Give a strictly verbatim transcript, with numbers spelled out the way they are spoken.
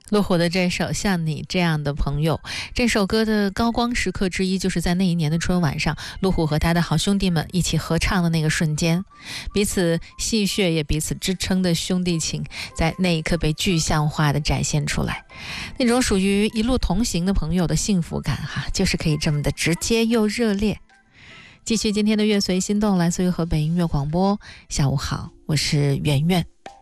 陆虎的这首《像你这样的朋友》，这首歌的高光时刻之一，就是在那一年的春晚上，陆虎和他的好兄弟们一起合唱的那个瞬间，彼此戏谑也彼此支撑的兄弟情，在那一刻被具象化的展现出来。那种属于一路同行的朋友的幸福感哈，就是可以这么的直接又热烈。继续今天的乐随心动，来自于河北音乐广播。下午好，我是圆圆。